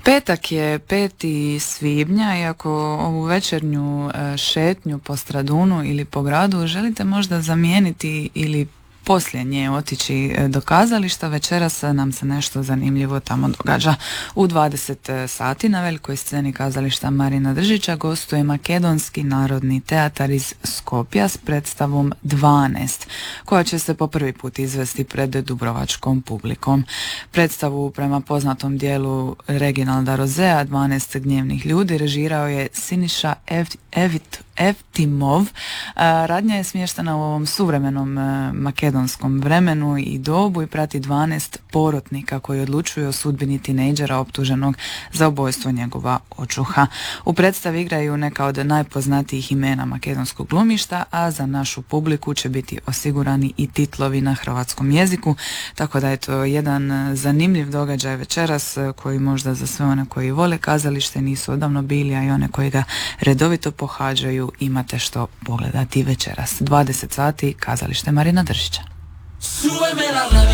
Petak je 5. svibnja, iako ovu večernju šetnju po Stradunu ili po gradu želite možda zamijeniti ili poslije nje otići do kazališta, večeras nam se nešto zanimljivo tamo događa. U 20 sati na velikoj sceni kazališta Marina Držića gostuje Makedonski narodni teatar iz Skopja s predstavom 12, koja će se po prvi put izvesti pred dubrovačkom publikom. Predstavu prema poznatom dijelu Reginalda Rozea 12 gnjevnih ljudi režirao je Siniša Evtimov. Radnja je smještena u ovom suvremenom makedonskom vremenu i dobu i prati 12 porotnika koji odlučuju o sudbini tinejdžera optuženog za ubojstvo njegova očuha. U predstavi igraju neka od najpoznatijih imena makedonskog glumišta, a za našu publiku će biti osigurani i titlovi na hrvatskom jeziku, tako da je to jedan zanimljiv događaj večeras koji možda za sve one koji vole kazalište, nisu odavno bili, a i one koji ga redovito pohađaju imate što pogledati večeras. 20 sati, kazalište Marina Držića.